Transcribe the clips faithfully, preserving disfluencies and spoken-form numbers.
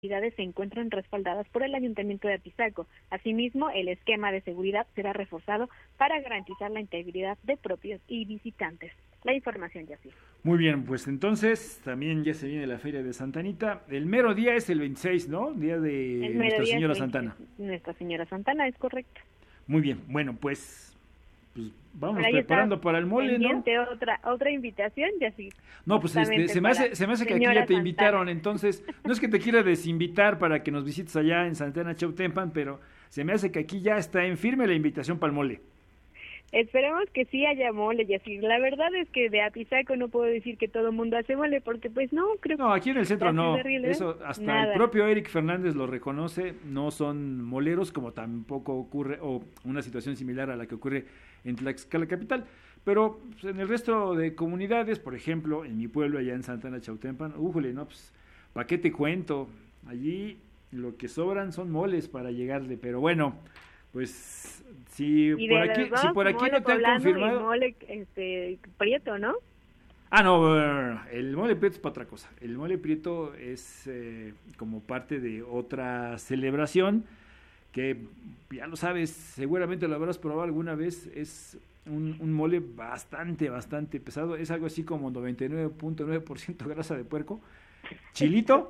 se encuentran respaldadas por el Ayuntamiento de Apizaco. Asimismo, el esquema de seguridad será reforzado para garantizar la integridad de propios y visitantes. La información ya sí. Muy bien, pues entonces también ya se viene la Feria de Santa Anita. El mero día es el veintiséis, ¿no? Día de Nuestra Señora Santana. Nuestra Señora Santana, es correcto. Muy bien, bueno, pues... Pues vamos preparando para el mole, ¿no? Otra otra invitación, ya sí. No, pues este, se me hace se me hace que aquí ya te invitaron, entonces no es que te quiera desinvitar para que nos visites allá en Santana Chautempan, pero se me hace que aquí ya está en firme la invitación para el mole. Esperemos que sí haya mole, y así. La verdad es que de Apizaco no puedo decir que todo el mundo hace mole, porque pues no, creo que... No, aquí en el centro no, eso hasta nada. El propio Eric Fernández lo reconoce, no son moleros, como tampoco ocurre, o una situación similar a la que ocurre en Tlaxcala Capital, pero pues, en el resto de comunidades, por ejemplo, en mi pueblo, allá en Santana Chautempan, újole, no, pues, ¿para qué te cuento? Allí lo que sobran son moles para llegarle, pero bueno... Pues si por aquí, si por aquí no te han confirmado. Y mole este, prieto, ¿no? Ah, no, el mole prieto es para otra cosa. El mole prieto es eh, como parte de otra celebración que, ya lo sabes, seguramente lo habrás probado alguna vez. Es un, un mole bastante, bastante pesado. Es algo así como noventa y nueve punto nueve por ciento grasa de puerco, chilito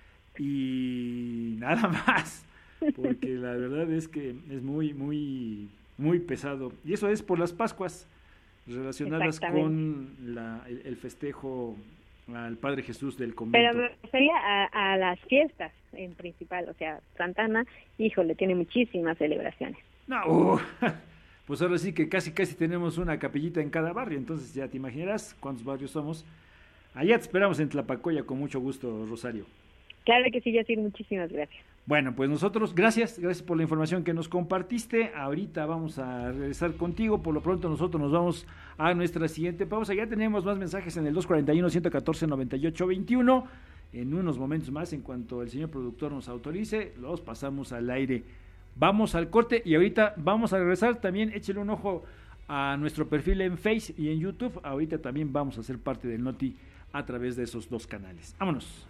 y nada más. Porque la verdad es que es muy, muy, muy pesado. Y eso es por las Pascuas, relacionadas con la, el, el festejo al Padre Jesús del convento. Pero me refería a, a las fiestas en principal, o sea, Santana, híjole, tiene muchísimas celebraciones. No, uh, pues ahora sí que casi, casi tenemos una capillita en cada barrio, entonces ya te imaginarás cuántos barrios somos. Allá te esperamos en Tlapacoya con mucho gusto, Rosario. Claro que sí, Yacir, muchísimas gracias. Bueno, pues nosotros, gracias, gracias por la información que nos compartiste. Ahorita vamos a regresar contigo. Por lo pronto nosotros nos vamos a nuestra siguiente pausa. Ya tenemos más mensajes en el dos cuarenta y uno, ciento catorce, noventa y ocho veintiuno. En unos momentos más, en cuanto el señor productor nos autorice, los pasamos al aire. Vamos al corte y ahorita vamos a regresar. También échale un ojo a nuestro perfil en Face y en YouTube. Ahorita también vamos a ser parte del Noti a través de esos dos canales. Vámonos.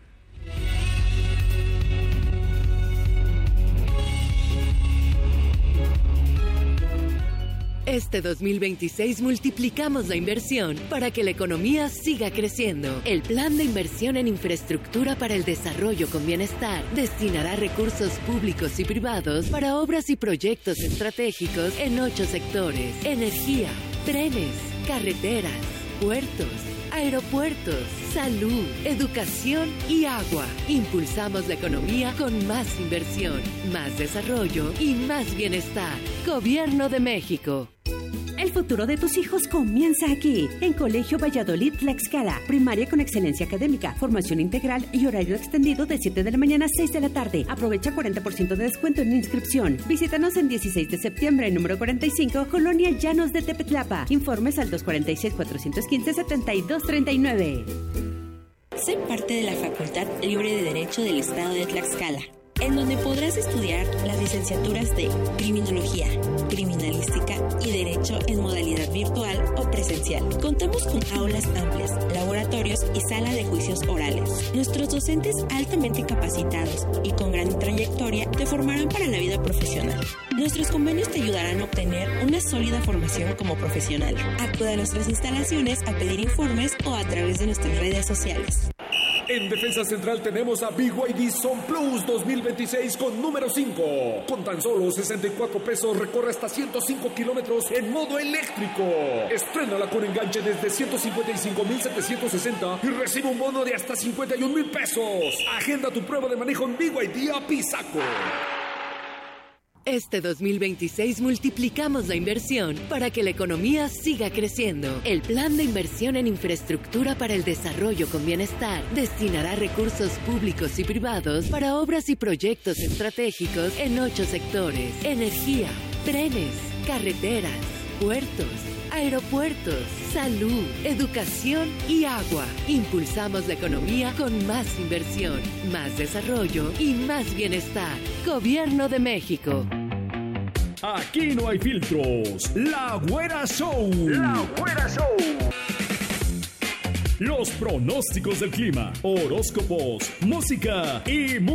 Este dos mil veintiséis multiplicamos la inversión para que la economía siga creciendo. El Plan de Inversión en Infraestructura para el Desarrollo con Bienestar destinará recursos públicos y privados para obras y proyectos estratégicos en ocho sectores: energía, trenes, carreteras, puertos, aeropuertos, salud, educación y agua. Impulsamos la economía con más inversión, más desarrollo y más bienestar. Gobierno de México. El futuro de tus hijos comienza aquí, en Colegio Valladolid Tlaxcala. Primaria con excelencia académica, formación integral y horario extendido de siete de la mañana a seis de la tarde. Aprovecha cuarenta por ciento de descuento en inscripción. Visítanos en dieciséis de septiembre, número cuarenta y cinco, Colonia Llanos de Tepetlapa. Informes al dos cuarenta y seis, cuatrocientos quince, setenta y dos treinta y nueve. Sé parte de la Facultad Libre de Derecho del Estado de Tlaxcala, en donde podrás estudiar las licenciaturas de Criminología, Criminalística y Derecho en modalidad virtual o presencial. Contamos con aulas amplias, laboratorios y sala de juicios orales. Nuestros docentes altamente capacitados y con gran trayectoria te formarán para la vida profesional. Nuestros convenios te ayudarán a obtener una sólida formación como profesional. Acude a nuestras instalaciones a pedir informes o a través de nuestras redes sociales. En Defensa Central tenemos a B Y D Son Plus dos mil veintiséis con número cinco. Con tan solo sesenta y cuatro pesos recorre hasta ciento cinco kilómetros en modo eléctrico. Estrénala con enganche desde ciento cincuenta y cinco mil setecientos sesenta y recibe un bono de hasta cincuenta y un mil pesos. Agenda tu prueba de manejo en B Y D Apizaco. Este dos mil veintiséis multiplicamos la inversión para que la economía siga creciendo. El Plan de Inversión en Infraestructura para el Desarrollo con Bienestar destinará recursos públicos y privados para obras y proyectos estratégicos en ocho sectores: energía, trenes, carreteras, puertos, aeropuertos, salud, educación y agua. Impulsamos la economía con más inversión, más desarrollo y más bienestar. Gobierno de México. Aquí no hay filtros. La Güera Show. La Güera Show. Los pronósticos del clima, horóscopos, música y